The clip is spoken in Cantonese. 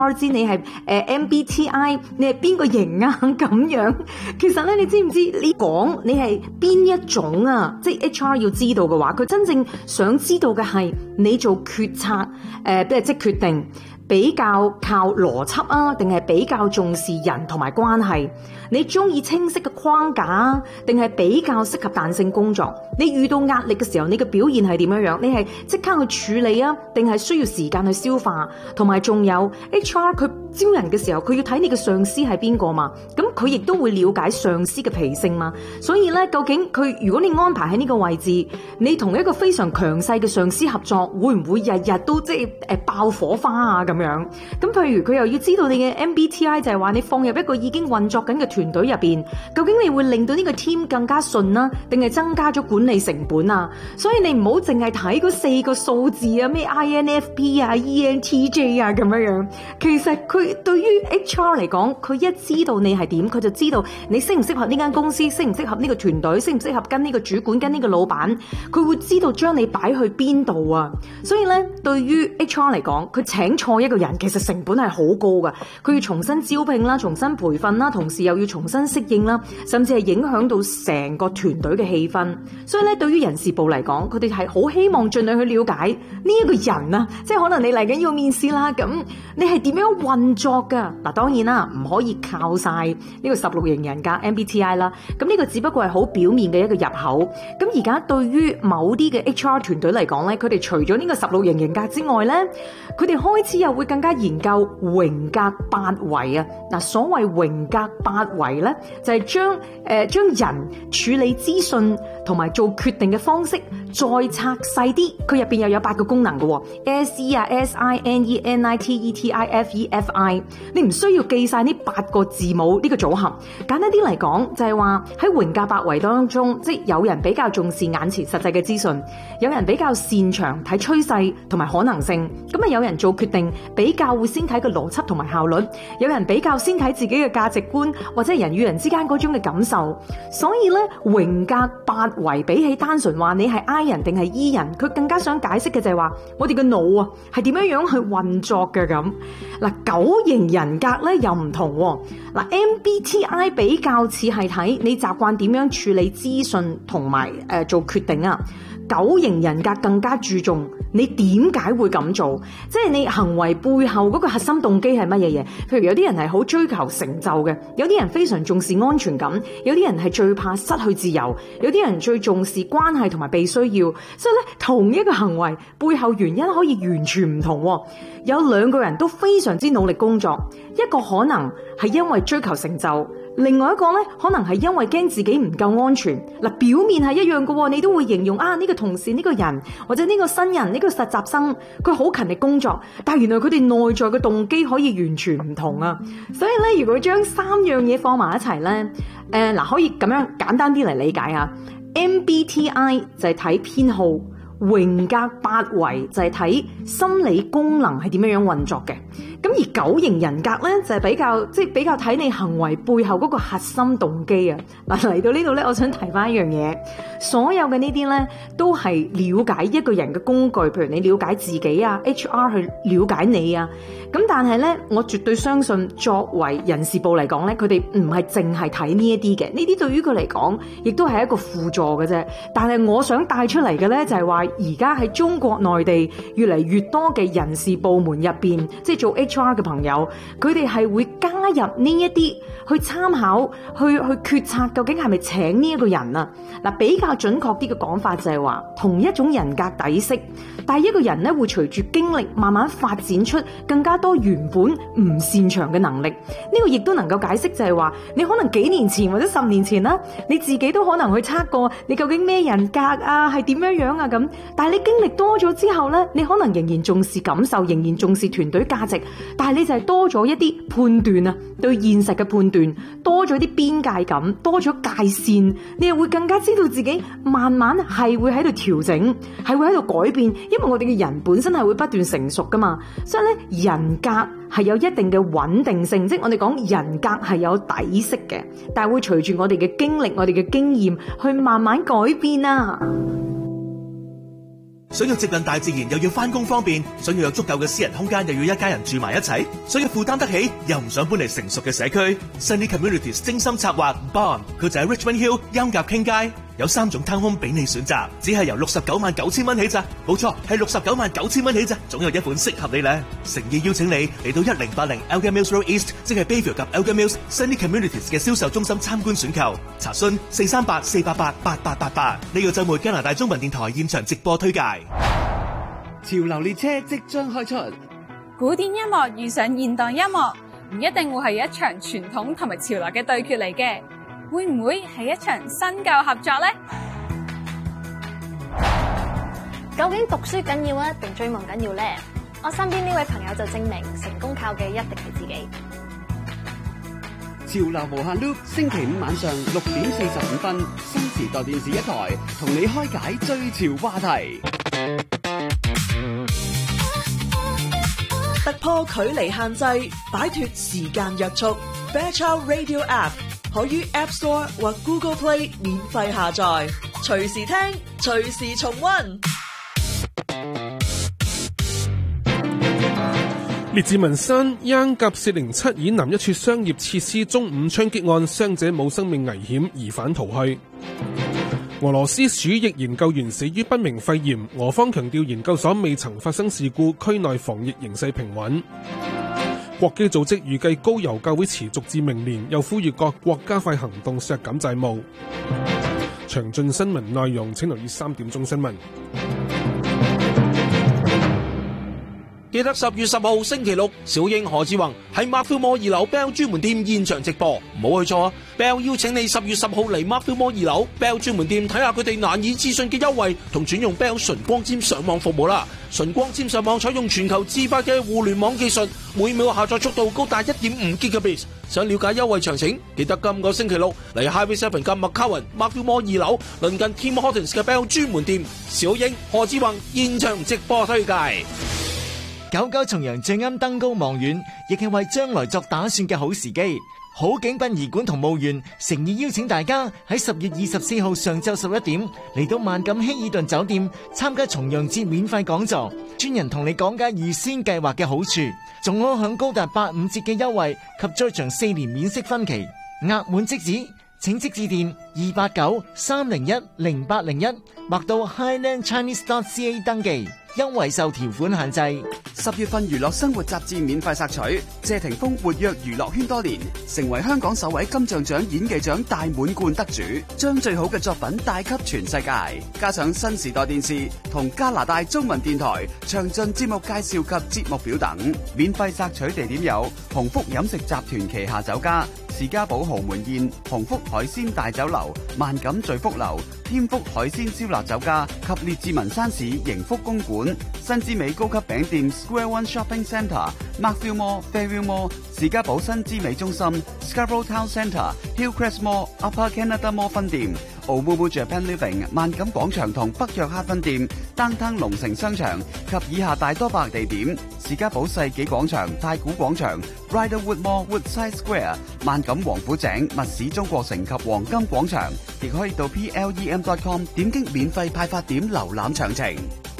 知你係MBTI， 你係邊個型啊咁樣。其實咧，你知唔知你講你係邊一種啊？即係 HR 要知道嘅話，佢真正想知道嘅係你做決策即係決定比較靠邏輯啊，定係比較重視人同埋關係？你中意清晰嘅框架啊，定係比較適合彈性工作？你遇到壓力嘅時候，你嘅表現係點樣樣？你係即刻去處理啊，定係需要時間去消化？同埋仲有 HR 佢招人嘅時候，佢要睇你嘅上司係邊個嘛？咁佢亦都會了解上司嘅脾性嘛？所以咧，究竟佢如果你安排喺呢個位置，你同一個非常強勢嘅上司合作，會唔會日日都即係爆火花啊咁樣？咁譬如佢又要知道你嘅 MBTI， 就係話你放入一個已經運作緊嘅團隊入邊，究竟你會令到呢個 team 更加順啦，定係增加咗管理成本啊？所以你唔好淨係睇嗰4個數字啊，咩 INFP 啊、ENTJ 啊咁樣。其實佢對於 HR 嚟講，佢一知道你係點，佢就知道你適唔適合呢間公司，適唔適合呢個團隊，適唔適合跟呢個主管、跟呢個老闆，佢會知道將你擺去邊度啊。所以咧，對於 HR 嚟講，佢請錯一個人，其實成本係好高噶。佢要重新招聘啦，重新培訓啦，同時又要重新適應啦，甚至係影響到成個團隊嘅氣氛。所以咧，對於人事部嚟講，佢哋係好希望盡量去了解呢一個人啊，即係可能你嚟緊要面試啦，咁你係點樣運作噶？嗱，當然啦，唔可以靠晒呢個16型人格 MBTI 啦。咁呢個只不過係好表面嘅一個入口。咁而家對於某啲嘅 HR 團隊嚟講咧，佢哋除咗呢個16型人格之外咧，佢哋開始又會更加研究榮格8維啊。嗱，所謂榮格8維咧，就係將人處理資訊同埋做決定嘅方式再拆細啲。佢入邊又有8個功能嘅，SE 啊、SINE、NIT、ET、IFE、FI。你唔需要記晒呢8個字母呢個組合。簡單啲嚟講，就係話喺榮格8維當中，即係有人比較重視眼前實際嘅資訊，有人比較擅長睇趨勢同埋可能性，咁啊有人做決定比較會先睇個邏輯同埋效率，有人比較先睇自己嘅價值觀或者係人與人之間嗰種嘅感受。所以咧，榮格8維比起單純話你係 I 人定係 E 人，佢更加想解釋嘅就係話我哋嘅腦啊係點樣去運作嘅咁。嗱，9型人格咧又唔同喎。嗱，MBTI 比較似係睇你習慣點樣處理資訊同埋做決定啊。9型人格更加注重你點解會咁做，即係你行為背後嗰個核心動機係乜嘢嘢。譬如有啲人係好追求成就嘅，有啲人非常重視安全感，有啲人係最怕失去自由，有啲人最重視關係同埋被需要。所以咧，同一個行為背後原因可以完全唔同喎。有2個人都非常之努力工作，一個可能係因為追求成就，另外一個咧可能係因為驚自己唔夠安全。嗱，表面係一樣嘅，你都會形容呢個同事、呢個人或者呢個新人、呢個實習生，佢好勤力工作，但係原來佢哋內在嘅動機可以完全唔同啊。所以咧，如果將3樣嘢放埋一齊咧，可以咁樣簡單啲嚟理解啊。MBTI 就係睇偏好，榮格8維就係睇心理功能係點樣運作嘅。咁而9型人格咧就係比較睇你行為背後嗰個核心動機啊。嗱，嚟到呢度咧，我想提翻一樣嘢，所有嘅呢啲咧都係了解一個人嘅工具，譬如你了解自己啊 ，HR 去了解你啊。咁但係咧，我絕對相信作為人事部嚟講咧，佢哋唔係淨係睇呢一啲嘅，呢啲對於佢嚟講亦都係一個輔助嘅啫。但係我想帶出嚟嘅咧就係話，而家喺中國內地越嚟越多嘅人事部門入邊，即係做 HR 嘅朋友，佢哋係會加入呢一啲去參考，去決策究竟係咪請呢一個人啊？嗱，比較準確啲嘅講法就係話，同一種人格底色，但係一個人咧會隨住經歷慢慢發展出更加多原本唔擅長嘅能力。呢個亦都能夠解釋就係話，你可能幾年前或者10年前啦，你自己都可能去測過你究竟咩人格啊，係點樣樣啊咁。但係你經歷多咗之後咧，你可能仍然重視感受，仍然重視團隊價值，但係你就係多咗一啲判斷啊，對現實嘅判斷，多咗啲邊界感，多咗界線，你又會更加知道自己慢慢係會喺度調整，係會喺度改變，因為我哋嘅人本身係會不斷成熟噶嘛。所以咧，人格係有一定嘅穩定性，即係我哋講人格係有底色嘅，但係會隨住我哋嘅經歷、我哋嘅經驗去慢慢改變啊。 想要接近大自然又要返工方便，想要有足夠嘅私人空間又要一家人住埋一齊，想要負擔得起又唔想搬嚟成熟嘅社區。Sunny Communities 精心策劃 Bond， 佢就喺 Richmond Hill 音夾傾街，有3種 townhome 俾你選擇，只係由699000蚊起咋，冇錯係699000蚊起咋，總有一款適合你咧。誠意邀請你嚟到1080 Elgin Mills Road East， 即係 Bayview 及 Elgin Mills Sunny Communities 嘅銷售中心參觀選購，查詢438-488-8888。呢個週末加拿大中文電台現場直播推介。 潮流列車即將開出， 古典音樂遇上現代音樂，唔一定會係一場傳統同埋潮流嘅對決嚟嘅，會唔會係一場新舊合作呢？ 究竟讀書緊要啊，定追夢緊要呢？我身邊呢位朋友就證明，成功靠嘅一定係自己。 潮流無限 loop， 星期五晚上6點45分，新時代電視一台，同你開解最潮話題。 突破距離限制，擺脫時間約束。Fairchild Radio App 可於 App Store 或 Google Play 免費下載，隨時聽，隨時重溫。 列治文山央甲407以南一處商業設施中午槍擊案，傷者冇生命危險，疑犯逃去。俄羅斯鼠疫研究員死於不明肺炎，俄方強調研究所未曾發生事故，區內防疫形勢平穩。國基組織預計高油價會持續至明年，又呼籲各國加快行動削減債務。詳盡新聞內容請留意3點鐘新聞。 記得10月10號星期六，小英何志宏喺 Markfield Mall 2樓 Bell 專門店現場直播，唔好去錯啊！ Bell 邀請你10月10號嚟 Markfield Mall 2樓 Bell 專門店睇下佢哋難以置信嘅優惠同轉用 Bell 純光纖上網服務啦！純光纖上網採用全球自發嘅互聯網技術，每秒下載速度高達 1.5 Gbps。想了解優惠詳情，記得今個星期六嚟 Highway 7及 McCowan Markfield Mall 2樓鄰近 Tim Hortons 嘅 Bell 專門店，小英何志宏現場直播推介。 99重陽最啱登高望遠，亦係為將來作打算嘅好時機。好景殯儀館同墓園誠意邀請大家喺10月24號上晝11點嚟到萬錦希爾頓酒店參加重陽節免費講座，專人同你講解預先計劃嘅好處，仲可享高達85折嘅優惠及在場4年免息分期，額滿即止。請即致電289-301-0801或到 highlandchinese.ca 登記，優惠受條款限制。 10月份娛樂生活雜誌免費索取，謝霆鋒活躍娛樂圈多年，成為香港首位金像獎演技獎大滿貫得主，將最好嘅作品帶給全世界。加上新時代電視同加拿大中文電台詳盡節目介紹及節目表等，免費索取地點有鴻福飲食集團旗下酒家、士嘉堡豪門宴、鴻福海鮮大酒樓、萬錦聚福樓、添福海鮮燒臘酒家及列治文山市盈福公館、新之美高級餅店 Square One Shopping Centre、Markfield Mall、Fairview Mall、士嘉堡新之美中心、Scarborough Town Centre、Hillcrest Mall、Upper Canada Mall 分店、Omumu Japan Living 萬錦廣場同北約克分店、Downtown 龍城商場及以下大多百地點，士嘉堡世紀廣場、太古廣場、Riderwood Mall Woodside Square、萬錦王府井、密市中國城及黃金廣場，亦可以到 plem.com 點擊免費派發點瀏覽詳情。